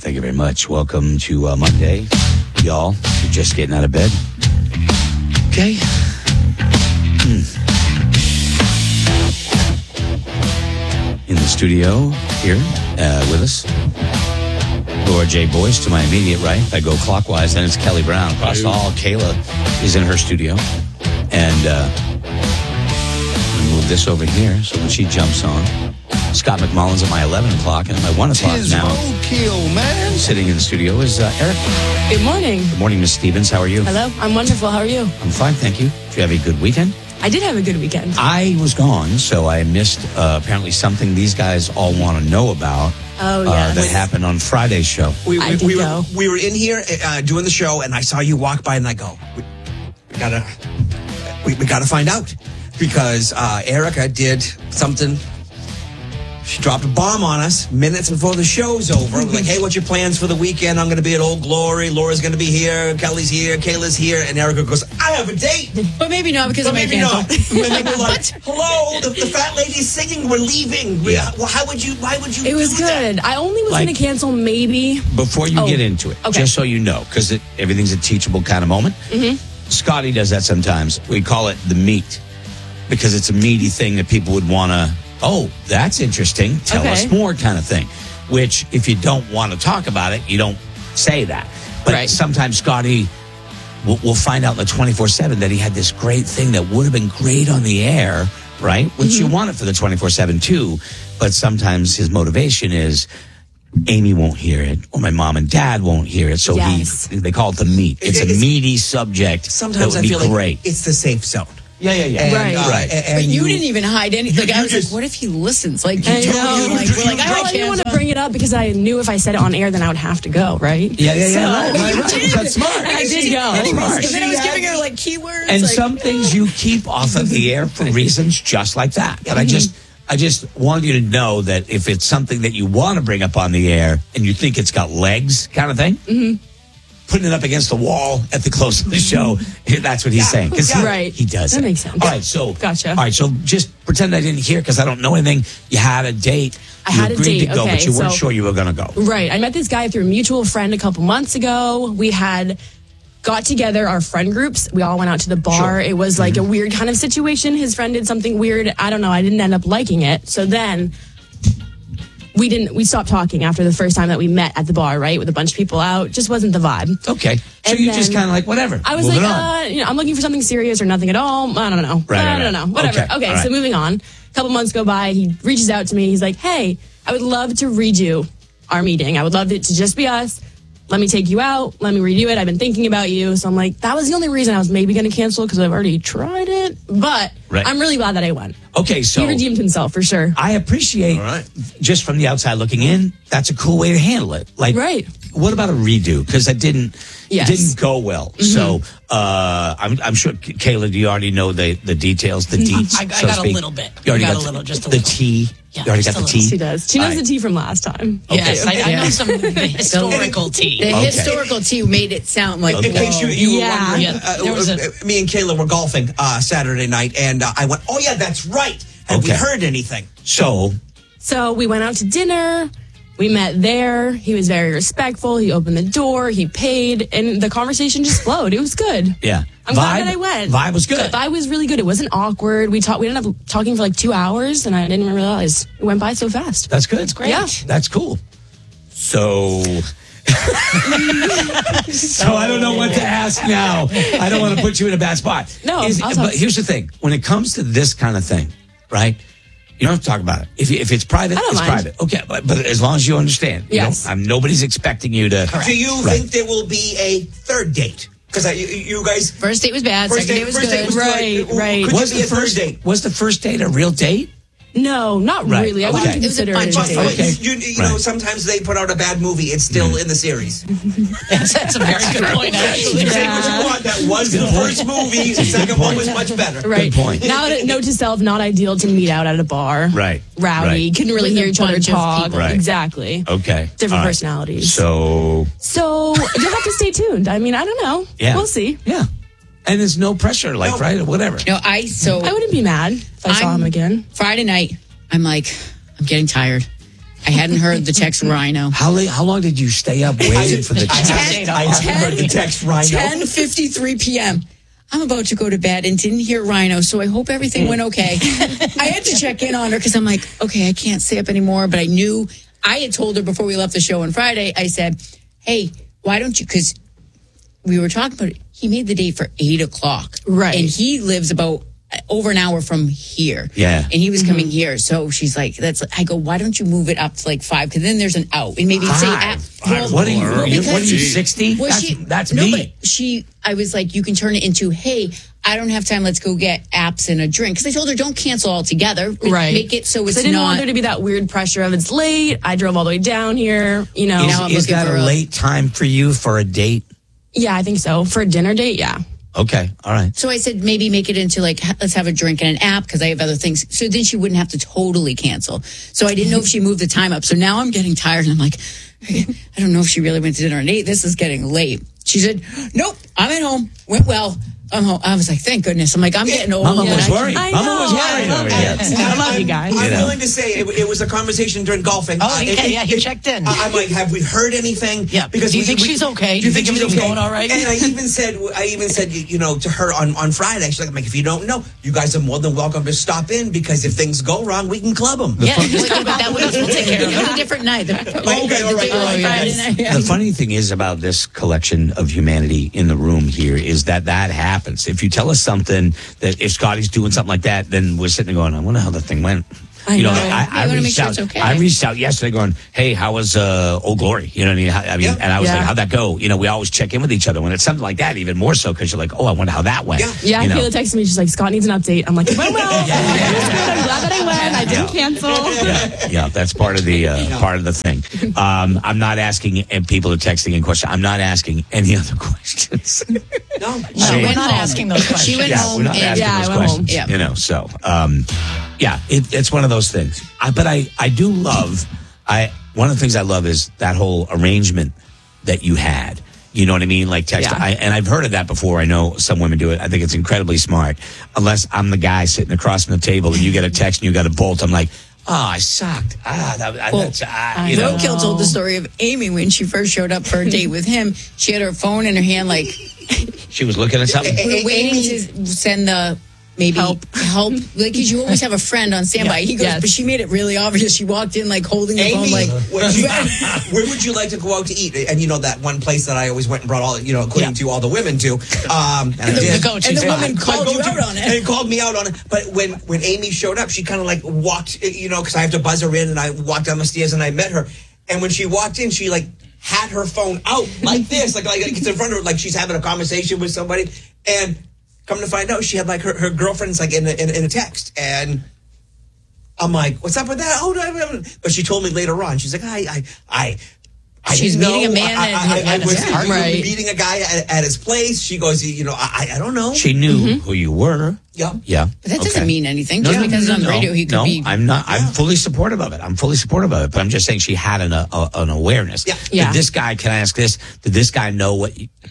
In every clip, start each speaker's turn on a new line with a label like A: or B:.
A: Thank you very much. Welcome to Monday, y'all. You're just getting out of bed. Okay. In the studio here with us, Laura J. Boyce to my immediate right. If I go clockwise, then it's Kelly Brown. Across the hall, Kayla is in her studio. And I'm move this over here so when she jumps on. Scott McMullen's at my 11 o'clock, and at my 1 o'clock now.
B: Roadkill, man.
A: Sitting in the studio is Eric.
C: Good morning.
A: Good morning, Miss Stevens. How are you?
C: Hello. I'm wonderful. How are you?
A: I'm fine, thank you. Did you have a good weekend?
C: I did have a good weekend.
A: I was gone, so I missed apparently something these guys all want to know about.
C: Oh, yes.
A: That happened on Friday's show.
B: We were in here doing the show, and I saw you walk by, and I go, we gotta find out, because Erica did something. She dropped a bomb on us minutes before the show's over. We're like, hey, what's your plans for the weekend? I'm going to be at Old Glory. Laura's going to be here. Kelly's here. Kayla's here. And Erica goes, I have a date.
D: But maybe not, because
B: But maybe not. And we're like,
D: What?
B: hello, the fat lady's singing. We're leaving.
A: Yeah.
B: Well, why would you
C: It was
B: do that?
C: good. I only was
A: Like-
C: going to cancel maybe.
A: Before you get into it,
C: okay.
A: just so you know, because everything's a teachable kind of moment. Mm-hmm. Scotty does that sometimes. We call it the meat, because it's a meaty thing that people would want to, oh, that's interesting. Tell us more kind of thing. Which, if you don't want to talk about it, you don't say that. But sometimes Scotty will find out in the 24/7 that he had this great thing that would have been great on the air, right? Which you want it for the 24/7 too. But sometimes his motivation is, Amy won't hear it, or my mom and dad won't hear it. So they call it the meat. It's a meaty subject.
B: Sometimes
A: that would
B: I feel
A: be great.
B: like it's the safe zone.
A: Yeah.
B: And,
C: Right.
B: And
D: But you didn't even hide anything. Like, I was
B: just-
D: like, what if he listens? Like,
C: I
D: you
C: know.
D: told me,
C: Well,
D: we're like,
C: I didn't want to bring it up because I knew if I said it on air, then I would have to go, right?
A: Yeah.
C: So-
A: Right. That's smart.
C: I did go.
A: That's smart.
D: And then I was giving her like keywords.
A: And
D: like,
A: some things you keep off of the air for reasons just like that. But I just wanted you to know that if it's something that you want to bring up on the air and you think it's got legs kind of thing, putting it up against the wall at the close of the show, that's what he's saying. Because he does
C: That
A: it.
C: makes sense.
A: All right, so
C: Gotcha.
A: All right, so just pretend I didn't hear because I don't know anything. You had a date.
C: I had a
A: agreed
C: date,
A: to go,
C: okay,
A: but you weren't
C: so-
A: sure you were going to go.
C: Right. I met this guy through a mutual friend a couple months ago. We had got together our friend groups. We all went out to the bar. It was like a weird kind of situation. His friend did something weird. I don't know. I didn't end up liking it. So then we stopped talking after the first time that we met at the bar, right? With a bunch of people out. Just wasn't the vibe.
A: Okay. So
C: And
A: you just
C: then
A: kind of like, whatever.
C: I was
A: moving
C: like,
A: on.
C: I'm looking for something serious or nothing at all. I don't know.
A: Right.
C: I don't know. Whatever.
A: Okay.
C: Okay,
A: All right.
C: so moving on. A couple months go by. He reaches out to me. He's like, hey, I would love to redo our meeting. I would love it to just be us. Let me take you out. Let me redo it. I've been thinking about you. So I'm like, that was the only reason I was maybe going to cancel because I've already tried it. But I'm really glad that I went.
A: Okay, so
C: He redeemed himself for sure.
A: I appreciate, just from the outside looking in, that's a cool way to handle it. Like, what about a redo? Because it didn't go well. So I'm sure, Kayla, do you already know the details, the deets?
D: I got a little bit.
A: You already
D: got
A: got
D: a little, just a
A: the
D: little.
A: tea.
D: Yeah,
A: you already
D: just
A: got
D: a
A: the
D: little.
A: tea.
C: She does. She knows the tea from last time.
D: Yes, I know some of the historical tea.
E: The historical tea made it sound like,
B: In case you were wondering,
D: there was
B: me and Kayla were golfing Saturday night, and I went, oh, yeah, that's right. Have we heard anything?
A: So
C: we went out to dinner. We met there. He was very respectful. He opened the door. He paid. And the conversation just flowed. It was good.
A: Yeah.
C: I'm glad that I went.
A: Vibe was good.
C: Vibe was really good. It wasn't awkward. We ended up talking for like 2 hours, and I didn't even realize it went by so fast.
A: That's good. That's
C: great. Yeah.
A: That's cool. So... So I don't know what to ask now. I don't want to put you in a bad spot.
C: No,
A: but here's the thing. When it comes to this kind of thing, right? You don't have to talk about it. If it's private,
C: I don't
A: it's
C: mind.
A: private. Okay, but as long as you understand.
C: Yes.
A: Nobody's expecting you to...
B: Do you think there will be a third date? Because you guys...
D: First date was bad, second date was good.
C: Right.
B: Could
A: Was
B: it be
A: the
B: a third date?
A: Was the first date a real date?
C: No, not
A: Right.
C: really. I
A: Okay.
C: wouldn't
A: It
D: was a
C: consider
D: fun
C: it a
D: choice.
C: date.
A: Okay.
B: You know,
A: Right.
B: sometimes they put out a bad movie. It's still in the series.
D: That's a very good point, actually.
B: Say what you want. That was the first movie. The second one was much better.
C: Right.
A: Good point.
C: Now, note to self, not ideal to meet out at a bar.
A: Right.
C: Rowdy.
A: Right.
C: Couldn't really
D: With
C: hear
D: a
C: each other
D: bunch of
C: talk.
D: people.
A: Right.
C: Exactly.
A: Okay.
C: Different
A: All right.
C: personalities.
A: So...
C: So you'll have to stay tuned. I mean, I don't know.
A: Yeah.
C: We'll see.
A: Yeah. And there's no pressure, right? Or whatever.
D: No,
C: I wouldn't be mad if I saw him again.
D: Friday night, I'm like, I'm getting tired.
E: I hadn't heard the text Rhino.
A: How long did you stay up waiting for the text?
B: I haven't heard the text Rhino.
E: 10:53 p.m. I'm about to go to bed and didn't hear Rhino, so I hope everything went okay. I had to check in on her because I'm like, okay, I can't stay up anymore. But I knew I had told her before we left the show on Friday. I said, hey, why don't you? Because we were talking about it. He made the date for 8:00,
C: right?
E: And he lives about over an hour from here.
A: Yeah.
E: And he was coming here. So she's like, I go, why don't you move it up to like 5? Because then there's an out. And maybe say,
A: what are you 60?
E: Well,
A: that's
E: no,
A: me.
E: But I was like, you can turn it into, hey, I don't have time. Let's go get apps and a drink. Because I told her, don't cancel altogether.
C: Right.
E: Make it so it's
C: I didn't
E: not.
C: want there to be that weird pressure of it's late. I drove all the way down here. You know.
E: Now I'm
A: Is
E: looking
A: that
E: for
A: a late time for you for a date?
C: Yeah, I think so. For a dinner date, yeah.
A: Okay, all right.
E: So I said, maybe make it into like, let's have a drink and an app because I have other things. So then she wouldn't have to totally cancel. So I didn't know if she moved the time up. So now I'm getting tired and I'm like, I don't know if she really went to dinner at 8. This is getting late. She said, nope, I'm at home. Went well. I'm home. I was like, thank goodness. I'm like, I'm getting old.
A: Mama was worried.
C: I
A: Mama
C: know.
A: was worried over here.
C: I love you guys.
B: I'm willing to say it was a conversation during golfing.
D: Oh, he checked in.
B: I'm like, have we heard anything?
D: Yeah.
B: Because
D: do you think she's okay?
B: Do you think she's okay?
D: Going all right?
B: And I even said, to her on Friday, she's like, I'm like, if you don't know, you guys are more than welcome to stop in because if things go wrong, we can club them.
D: Yeah, just talk about that with us. We'll take care of
E: It was
D: it.
E: a different night.
B: Okay, all right.
A: The funny thing is about this collection of humanity in the room here is that happens. If you tell us something that if Scotty's doing something like that, then we're sitting there going, I wonder how the thing went.
C: I know.
A: I
E: wanna make
A: reached
E: sure
A: out.
E: it's okay.
A: I reached out yesterday, going, "Hey, how was Old Glory?" You know what I mean? And I was like, "How'd that go?" You know, we always check in with each other when it's something like that, even more so because you're like, "Oh, I wonder how that went."
C: Yeah,
A: you know?
C: Kayla texted me. She's like, Scott needs an update. I'm like, it went well. I'm glad that I went. I didn't cancel.
A: Yeah, that's part of the thing. I'm not asking people are texting in question. I'm not asking any other questions.
B: No.
D: We're not asking those questions.
E: She went
A: Yeah,
E: home.
A: we're not asking
C: I
A: those
C: went home.
A: questions.
E: Yeah.
A: You know, so it's one of those things. But I do love. One of the things I love is that whole arrangement that you had. You know what I mean? Like text.
C: Yeah.
A: And I've heard of that before. I know some women do it. I think it's incredibly smart. Unless I'm the guy sitting across from the table and you get a text and you got a bolt. I'm like, oh, I sucked.
E: Roadkill told the story of Amy when she first showed up for a date with him. She had her phone in her hand, like
A: She was looking at something.
E: waiting to send the help. Like, because you always have a friend on standby. He goes, but she made it really obvious. She walked in like holding the phone, like.
B: Where would you like to go out to eat? And you know that one place that I always went and brought all, including to all the women to. And
D: the
E: woman called you out on it.
B: And called me out on it. But when Amy showed up, she kind of like walked, because I have to buzz her in, and I walked down the stairs and I met her. And when she walked in, she like had her phone out like this, like it's in front of her, like she's having a conversation with somebody. And come to find out, she had like her girlfriend's like in a text, and I'm like, "What's up with that?" Oh, no. But she told me later on. She's like, "I
E: She's
B: didn't
E: meeting
B: know.
E: a man
B: I
E: at
B: was
E: his house.
B: meeting a guy at his place." She goes, I don't know.
A: She knew who you were.
B: Yeah.
E: But that doesn't mean anything.
A: No,
E: Just because it's on the radio, he could be.
A: I'm not. I'm fully supportive of it. But I'm just saying she had an awareness.
B: Yeah.
A: Did this guy? Can I ask this? Did this guy know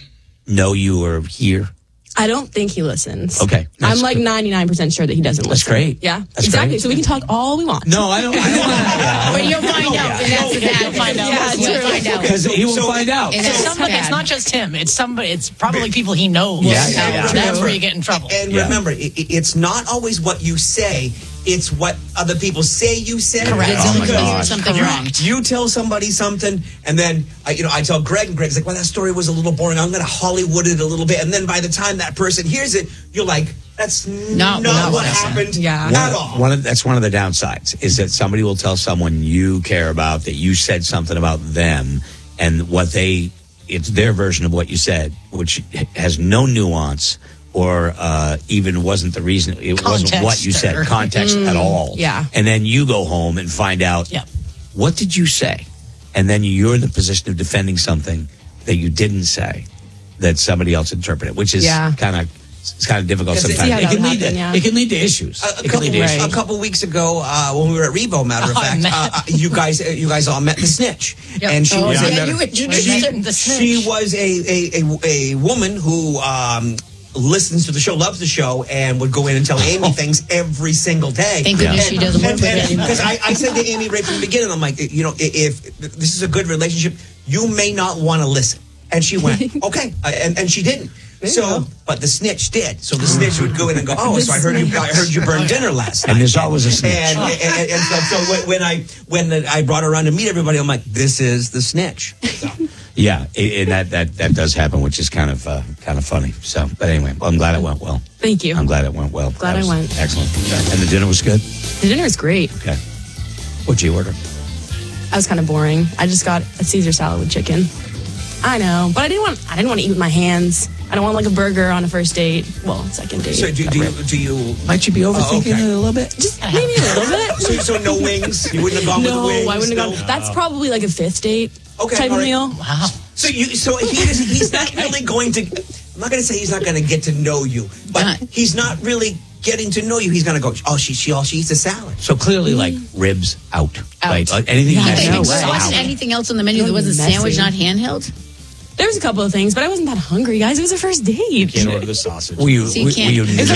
A: you were here?
C: I don't think he listens.
A: Okay.
C: I'm like 99% sure that he doesn't listen.
A: That's great.
C: Yeah.
A: That's
C: exactly.
A: great.
C: So we can talk all we want.
A: No, I don't.
E: But you'll find out. And that's the bad.
D: You'll find out.
E: Yeah, you'll find out.
A: Because he will find out.
E: And
D: It's
E: that's
D: somebody. It's
E: bad.
D: not just him. It's somebody. It's probably people he knows.
A: Yeah.
D: That's where you get in trouble.
B: And remember, it's not always what you say. It's what other people say you said.
D: Correct.
E: It's
A: Oh my
E: only because
A: gosh.
E: something wrong.
B: You tell somebody something, and then I tell Greg, and Greg's like, "Well, that story was a little boring. I'm going to Hollywood it a little bit." And then by the time that person hears it, you're like, "That's not what happened at all."
A: That's one of the downsides is that somebody will tell someone you care about that you said something about them, and it's their version of what you said, which has no nuance. Or even wasn't the reason. It wasn't what you said. Context at all.
C: Yeah.
A: And then you go home and find out, what did you say? And then you're in the position of defending something that you didn't say that somebody else interpreted, which is kind of difficult sometimes. It can lead to issues.
B: A couple weeks ago, when we were at Revo, matter of fact, you guys all met the snitch, and she was
E: you introduced him to the snitch.
B: she was a woman who listens to the show, loves the show, and would go in and tell Amy things every single day.
E: Thank goodness she doesn't work with me anymore.
B: Because I said to Amy right from the beginning, I'm like, if this is a good relationship, you may not want to listen. And she went, okay, and she didn't. So, but the snitch did. So the snitch would go in and go, oh, so I heard you burn dinner last night.
A: And there's always a snitch.
B: And so when I brought her around to meet everybody, I'm like, this is the snitch. So.
A: Yeah, and that does happen, which is kind of funny. So, but anyway, well, I'm glad it went well.
C: Thank you.
A: I'm glad it went well.
C: Glad I went.
A: Excellent. And the dinner was good?
C: The dinner was great.
A: Okay. What'd you order?
C: I was kind of boring. I just got a Caesar salad with chicken. I know, but I didn't want to eat with my hands. I don't want like a burger on a first date. Well, second date.
B: So do you?
A: Might you be overthinking it a little bit?
C: Just maybe a little bit.
B: So no wings? You wouldn't have gone with the wings?
C: No, I wouldn't have gone. That's probably like a fifth date type of meal.
D: Wow.
B: So he's not really going to. I'm not going to say he's not going to get to know you, but he's not really getting to know you. He's going to go, oh, she eats a salad.
A: So clearly, like ribs out. Right? Like anything that
E: There
A: makes
E: wasn't anything else on the menu. There wasn't a sandwich, not handheld.
C: There was a couple of things, but I wasn't that hungry, guys. It was a first date.
B: Can't order the sausage.
A: Were you
E: can't.
A: nervous?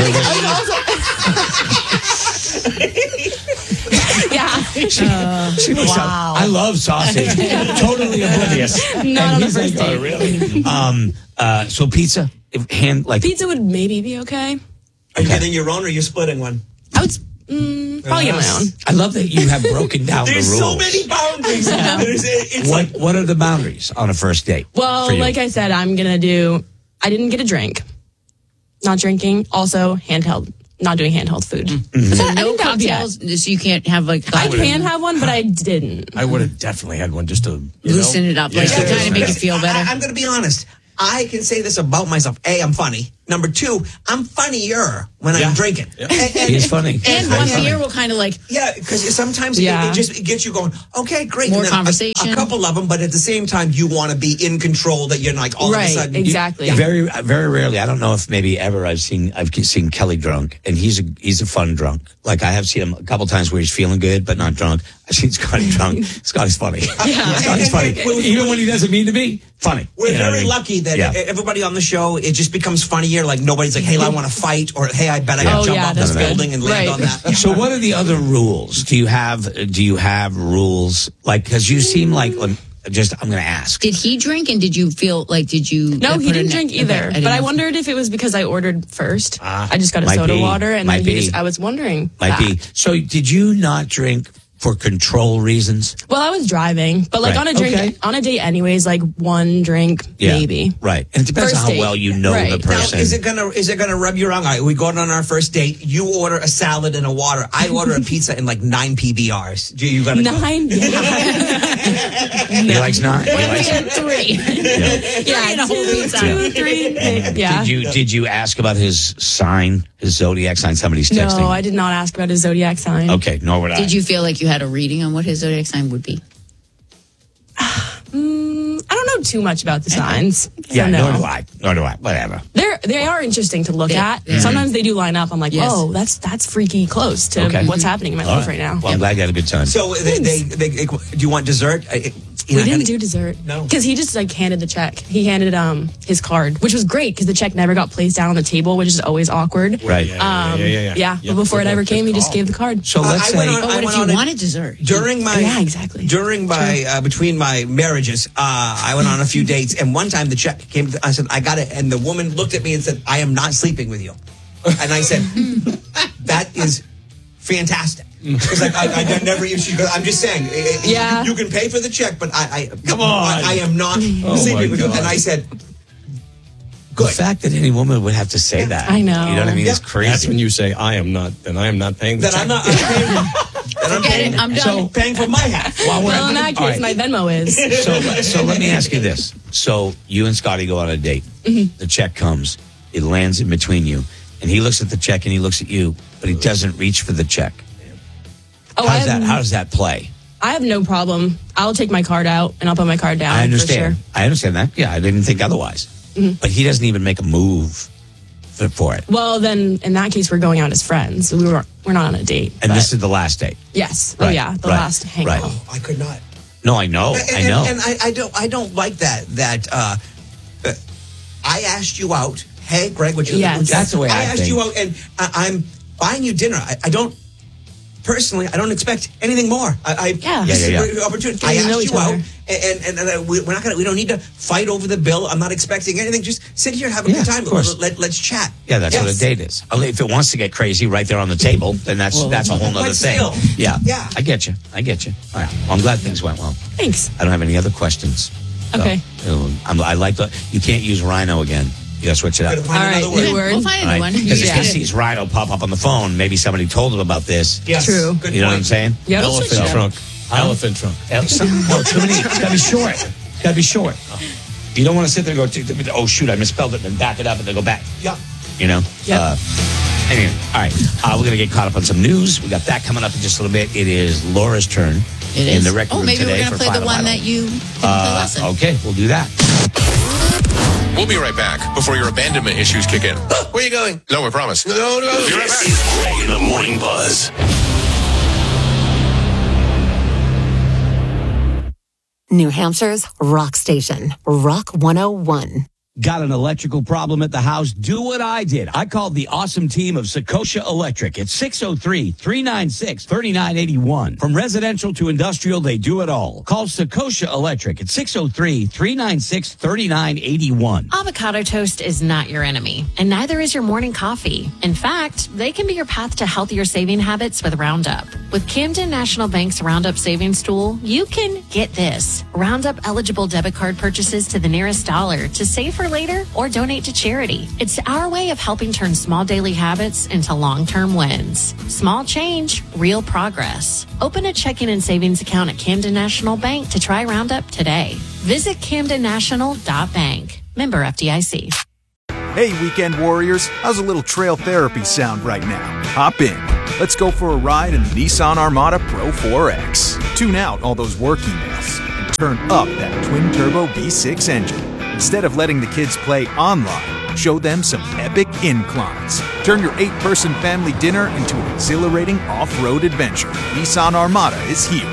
C: Yeah.
D: Wow.
A: I love sausage. Totally oblivious.
C: Not on a
A: He's
C: first
A: like,
C: date.
A: oh, really? So pizza,
C: Pizza would maybe be okay.
B: Are you getting your own or you're splitting one?
C: I would probably get my own.
A: I love that you have broken down the
B: There's
A: rules.
B: so many boundaries. It's like,
A: What are the boundaries on a first date?
C: Well,
A: for you?
C: like I said, I didn't get a drink. Not drinking. Also, handheld. Not doing handheld food.
E: So
C: I
E: no
C: didn't have yet.
E: cocktails. So you can't have like.
C: I can have one, but I didn't.
F: I would have definitely had one just to
E: Loosen it up, like to kind of make you feel better.
B: I'm going to be honest. I can say this about myself. A, I'm funny. Number two, I'm funnier when I'm drinking.
F: Yeah.
A: He's funny.
E: And one beer will kind of like.
B: Yeah, because sometimes it gets you going, okay, great.
E: More
B: And then
E: conversation.
B: A couple of them, but at the same time, you want to be in control that you're like all of a sudden.
C: Exactly.
A: Very, very rarely. I don't know if maybe ever I've seen Kelly drunk, and he's a fun drunk. Like I have seen him a couple times where he's feeling good but not drunk. I've seen Scotty drunk. Scotty's funny. Scotty's funny. Even when he doesn't mean to be funny.
B: We're very lucky that everybody on the show, it just becomes funnier. Like nobody's like, hey, I want to fight, or hey, I bet I got to jump off this building and land on that.
A: So what are the other rules? Do you have rules? Like, because you seem like just, I'm going to ask.
E: Did he drink and did you feel like,
C: No, he didn't drink either. But I wondered if it was because I ordered first. I just got a soda water and then I was wondering.
A: Might be. So did you not drink for control reasons?
C: Well, I was driving, but like
A: Right.
C: on a date anyways, like one drink, maybe.
A: Right. And it depends
C: First
A: on how
C: date.
A: well you know
C: Right.
A: the
B: Now,
A: person.
B: is it gonna rub you wrong? All right, we go on our first date. You order a salad and a water. I order a pizza and like 9 PBRs. You gotta
C: 9?
A: He likes 9. He likes
E: 3?
C: Yeah,
E: and a whole pizza.
C: 2, 3. Yeah.
A: Did you ask about his sign, his zodiac sign? Somebody's texting.
C: No, I did not ask about his zodiac sign.
A: Okay, nor would I.
E: Did you feel like you had a reading on what his zodiac sign would be?
C: I don't know too much about the signs.
A: Yeah,
C: so no.
A: Nor do I. Whatever.
C: They are interesting to look at. Sometimes they do line up. I'm like,
E: Yes.
C: whoa, that's freaky close to
A: Okay.
C: what's happening in my
A: All
C: life right now.
A: Well, I'm glad you had a good time.
B: So they do you want dessert?
C: We didn't do dessert.
B: No.
C: Because he just like handed the check. He handed his card, which was great because the check never got placed down on the table, which is always awkward.
A: Right.
C: Yeah. But before it ever came, he just gave the card.
A: So let's
B: I
A: say.
B: went on-
E: But what if you wanted dessert?
B: During my
C: Yeah, exactly.
B: During my between my marriages, I went on a few dates, and one time the check came. I said, "I got it," and the woman looked at me and said, "I am not sleeping with you." And I said, "That is fantastic." Because like I never even. She goes, "I'm just saying,
C: Yeah.
B: you can pay for the check, but
A: Come on.
B: I am not sleeping with you." And I said,
A: The fact that any woman would have to say that.
C: I know.
A: You know what I mean? It's
B: Yeah.
A: crazy.
F: That's when you say, I am not paying the
B: "That
F: check.
B: I'm not." I'm paying, that I'm
E: Get
B: paying,
E: it? I'm done.
B: paying for my half.
C: Well, in that
A: All
C: case,
A: right.
C: my Venmo is.
A: So let me ask you this. So you and Scotty go on a date. The check comes. It lands in between you. And he looks at the check and he looks at you, but he doesn't reach for the check.
C: Oh,
A: How does that play?
C: I have no problem. I'll take my card out and I'll put my card down.
A: I understand.
C: For sure.
A: I understand that. Yeah, I didn't think otherwise. But he doesn't even make a move for it.
C: Well, then in that case, we're going out as friends. We're not on a date.
A: And
C: but-
A: this is the last date.
C: yes.
A: Right,
C: Oh yeah, the
A: right,
C: last hangout.
A: right.
B: I could not.
A: No, I know. I know.
B: And I don't like that. I asked you out, hey, Greg, would you?
C: Yes.
A: That's the way I
B: asked
A: think.
B: you out, and I'm buying you dinner. I don't. Personally, I don't expect anything more. This is a great opportunity. I asked you out, and we're not gonna. We don't need to fight over the bill. I'm not expecting anything. Just sit here, have a good time.
A: Of course.
B: Let's chat.
A: Yeah, that's what a date is. If it wants to get crazy right there on the table, then that's a whole nother thing.
B: still.
A: Yeah.
B: Yeah.
A: I get you. All right. Well, I'm glad things went well.
C: Thanks.
A: I don't have any other questions. So,
C: Okay.
A: I like you can't use Rhino again. You gotta switch it up.
B: Gotta find another
C: All
B: word.
C: right.
E: We'll find another one.
A: Because if
C: Yeah.
A: he sees Rhino pop up on the phone, maybe somebody told him about this.
B: Yes.
C: True.
B: Good
A: You know what I'm
B: point.
A: saying?
C: Yep.
F: Elephant trunk. Elephant trunk.
A: Well, too many. It's gotta be short. It's gotta be short. You don't want to sit there and go, oh shoot, I misspelled it, and then back it up and then go back.
B: Yeah.
A: You know?
C: Yep.
A: Anyway, all right. We're going to get caught up on some news. We got that coming up in just a little bit. It is Laura's turn
E: It
A: in
E: is.
A: the record room
E: maybe
A: today
E: we're going
A: for
E: to play the
A: Final
E: one
A: Idol.
E: that you didn't play last time.
A: Okay, we'll do that.
G: We'll be right back before your abandonment issues kick in. Where are you going? No, I promise. No. Be right back.
H: Greg in the Morning Buzz.
D: New Hampshire's rock station, Rock 101.
A: Got an electrical problem at the house? Do what I did. I called the awesome team of Secosha Electric at 603-396-3981. From residential to industrial, they do it all. Call Secosha Electric at 603-396-3981.
I: Avocado toast is not your enemy, and neither is your morning coffee. In fact, they can be your path to healthier saving habits with Roundup. With Camden National Bank's Roundup Savings Tool, you can get this. Roundup eligible debit card purchases to the nearest dollar to save for later or donate to charity. It's our way of helping turn small daily habits into long-term wins. Small change, real progress. Open a checking and savings account at Camden National Bank to try Roundup today. Visit camdennational.bank. Member FDIC.
J: Hey, weekend warriors, how's a little trail therapy sound right now? Hop in. Let's go for a ride in the Nissan Armada Pro 4X. Tune out all those work emails and turn up that twin-turbo V6 engine. Instead of letting the kids play online, show them some epic inclines. Turn your 8-person family dinner into an exhilarating off-road adventure. Nissan Armada is here.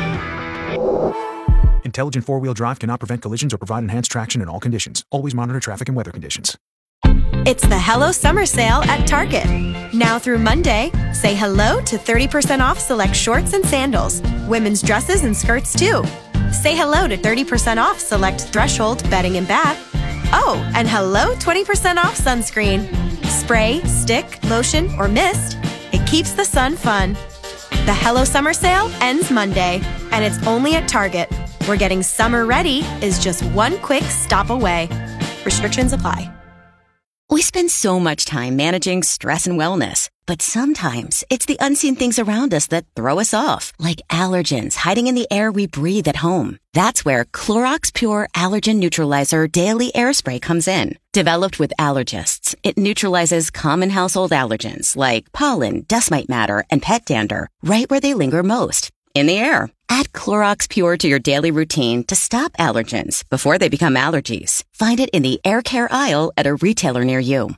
J: Intelligent four-wheel drive cannot prevent collisions or provide enhanced traction in all conditions. Always monitor traffic and weather conditions.
K: It's the Hello Summer Sale at Target. Now through Monday, say hello to 30% off select shorts and sandals, women's dresses and skirts too. Say hello to 30% off select Threshold bedding and bath. Oh, and hello 20% off sunscreen. Spray, stick, lotion, or mist. It keeps the sun fun. The Hello Summer Sale ends Monday, and it's only at Target, where getting summer ready is just one quick stop away. Restrictions apply.
L: We spend so much time managing stress and wellness, but sometimes it's the unseen things around us that throw us off, like allergens hiding in the air we breathe at home. That's where Clorox Pure Allergen Neutralizer Daily Air Spray comes in. Developed with allergists, it neutralizes common household allergens like pollen, dust mite matter, and pet dander right where they linger most, in the air. Add Clorox Pure to your daily routine to stop allergens before they become allergies. Find it in the air care aisle at a retailer near you.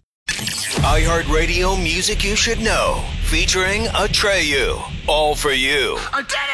H: iHeartRadio music you should know. Featuring Atreyu. All for you.